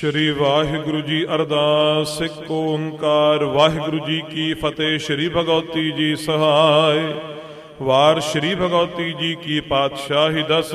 ਸ਼੍ਰੀ ਵਾਹਿਗੁਰੂ ਜੀ ਅਰਦਾਸ। ਇੱਕ ਓੰਕਾਰ ਵਾਹਿਗੁਰੂ ਜੀ ਕੀ ਫਤਿਹ। ਸ਼੍ਰੀ ਭਗਵਤੀ ਜੀ ਸਹਾਇ। ਵਾਰ ਸ਼੍ਰੀ ਭਗਵਤੀ ਜੀ ਕੀ ਪਾਤਸ਼ਾਹੀ। 10